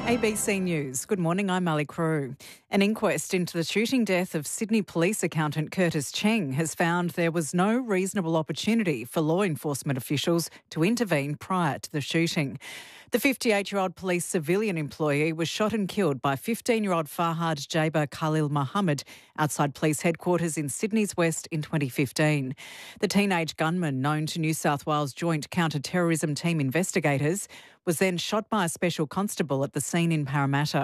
ABC News. Good morning, I'm Ali Crew. An inquest into the shooting death of Sydney police accountant Curtis Cheng has found there was no reasonable opportunity for law enforcement officials to intervene prior to the shooting. The 58-year-old police civilian employee was shot and killed by 15-year-old Farhad Jaber Khalil Mohammed outside police headquarters in Sydney's West in 2015. The teenage gunman, known to New South Wales Joint Counter-Terrorism Team investigators, was then shot by a special constable at the scene in Parramatta.